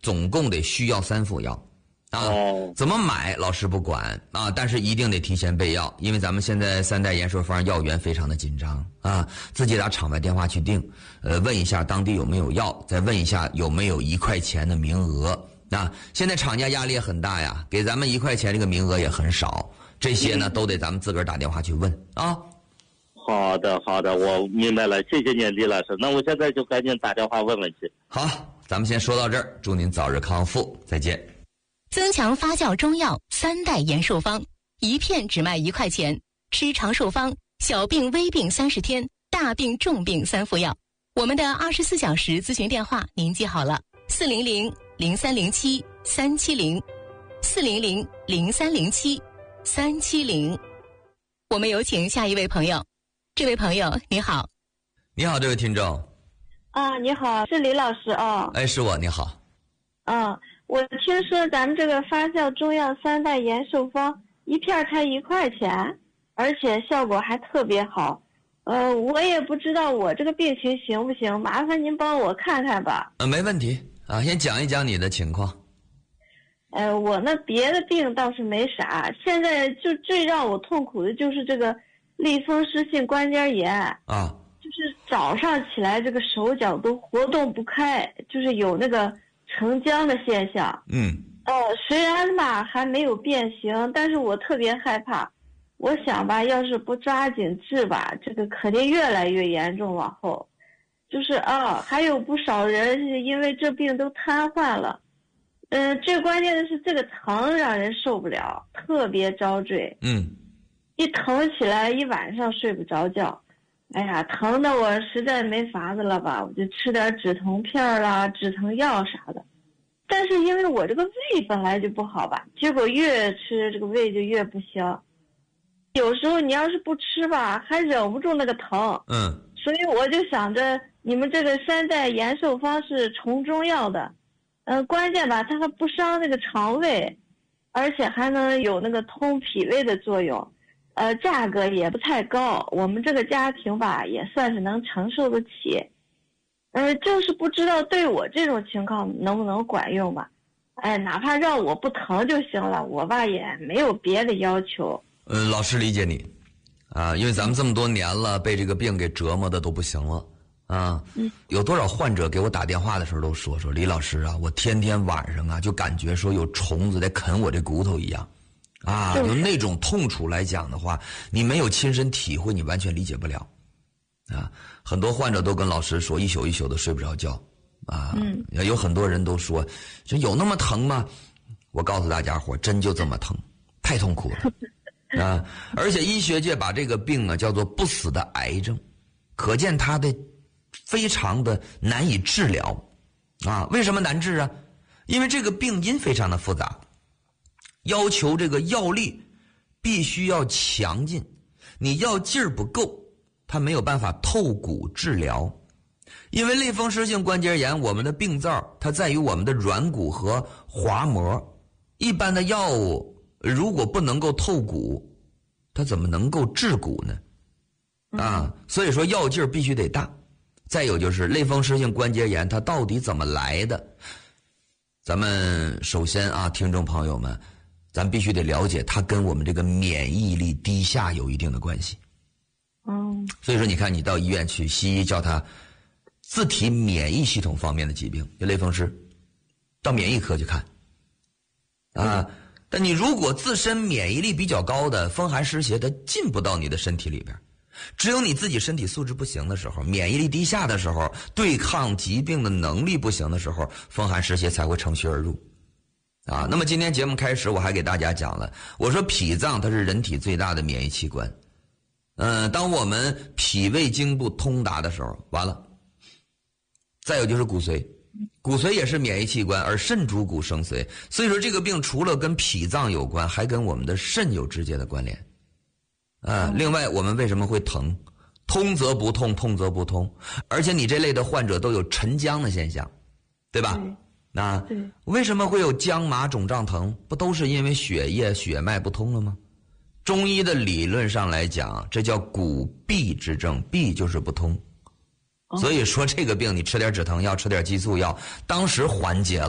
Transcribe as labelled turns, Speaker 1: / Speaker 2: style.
Speaker 1: 总共得需要3副药。怎么买老师不管啊，但是一定得提前备药，因为咱们现在3代延寿方药源非常的紧张啊，自己打场外电话去订，问一下当地有没有药，再问一下有没有1块钱的名额啊。现在厂家压力也很大呀，给咱们1块钱这个名额也很少，这些呢都得咱们自个儿打电话去问啊。
Speaker 2: 好的，我明白了，谢谢您李老师。那我现在就赶紧打电话问问去。
Speaker 1: 好，咱们先说到这儿，祝您早日康复，再见。
Speaker 3: 增强发酵中药3代延寿方，一片只卖1块钱，吃长寿方，小病微病30天，大病重病3副药。我们的24小时咨询电话您记好了，400-0307-370，400-0307-370。我们有请下一位朋友。这位朋友你好。
Speaker 1: 你好，这位听众。
Speaker 4: 你好，是李老师啊。
Speaker 1: 哎，是我，你好。
Speaker 4: 我听说咱们这个发酵中药3代延寿方一片才1块钱，而且效果还特别好。我也不知道我这个病情行不行，麻烦您帮我看看吧。
Speaker 1: 没问题啊，先讲一讲你的情况。
Speaker 4: 我那别的病倒是没啥，现在就最让我痛苦的就是这个类风湿性关节炎
Speaker 1: 啊，
Speaker 4: 就是早上起来这个手脚都活动不开，就是有那个成浆的现象。虽然吧还没有变形，但是我特别害怕。我想吧，要是不抓紧治吧，这个肯定越来越严重。往后，就是还有不少人是因为这病都瘫痪了。最关键的是这个疼让人受不了，特别遭罪。一疼起来一晚上睡不着觉。哎呀，疼的我实在没法子了吧，我就吃点止疼片啦、止疼药啥的。但是因为我这个胃本来就不好吧，结果越吃这个胃就越不行。有时候你要是不吃吧，还忍不住那个疼。所以我就想着你们这个3代延寿方是从中药的，关键吧它还不伤那个肠胃，而且还能有那个通脾胃的作用。价格也不太高，我们这个家庭吧也算是能承受得起。就是不知道对我这种情况能不能管用吧。哪怕让我不疼就行了，我吧也没有别的要求。
Speaker 1: 老师理解你啊，因为咱们这么多年了，被这个病给折磨的都不行了啊。有多少患者给我打电话的时候都说李老师啊，我天天晚上啊就感觉说有虫子在啃我这骨头一样啊，就那种痛楚来讲的话，你没有亲身体会，你完全理解不了啊。很多患者都跟老师说一宿一宿的睡不着觉啊。有很多人都说这有那么疼吗？我告诉大家伙，真就这么疼，太痛苦了啊！而且医学界把这个病啊叫做不死的癌症，可见它的非常的难以治疗啊。为什么难治啊？因为这个病因非常的复杂，要求这个药力必须要强劲，你药劲儿不够，它没有办法透骨治疗。因为类风湿性关节炎，我们的病灶它在于我们的软骨和滑膜，一般的药物如果不能够透骨，它怎么能够治骨呢？所以说药劲儿必须得大。再有就是类风湿性关节炎它到底怎么来的？咱们首先啊，听众朋友们，咱必须得了解它跟我们这个免疫力低下有一定的关系。所以说你看你到医院去，西医叫它自体免疫系统方面的疾病，就类风湿，到免疫科去看但你如果自身免疫力比较高的风寒湿邪，它进不到你的身体里边。只有你自己身体素质不行的时候，免疫力低下的时候，对抗疾病的能力不行的时候，风寒湿邪才会乘虚而入那么今天节目开始我还给大家讲了，我说脾脏它是人体最大的免疫器官。当我们脾胃经不通达的时候，完了。再有就是骨髓，骨髓也是免疫器官，而肾主骨生髓，所以说这个病除了跟脾脏有关，还跟我们的肾有直接的关联另外我们为什么会疼？通则不痛，痛则不通，而且你这类的患者都有沉僵的现象，对吧？为什么会有僵麻肿胀疼？不都是因为血液血脉不通了吗？中医的理论上来讲，这叫骨闭之症，闭就是不通。所以说这个病你吃点止疼药，吃点激素药，当时缓解了。